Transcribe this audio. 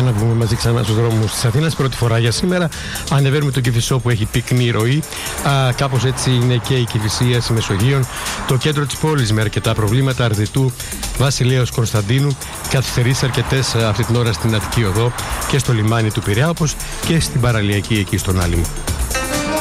να βγούμε μαζί ξανά στους δρόμους της Αθήνας. Πρώτη φορά για σήμερα. Ανεβαίνουμε τον Κηφισό που έχει πυκνή ροή. Κάπως έτσι είναι και η Κηφισίας Μεσογείων. Το κέντρο της πόλης με αρκετά προβλήματα. Αρδιτού, Βασιλέως Κωνσταντίνου. Καθυστερήσεις αρκετές αυτή την ώρα στην Αττική Οδό και στο λιμάνι του Πειραιά, όπως και στην παραλιακή εκεί στον Άλυμο.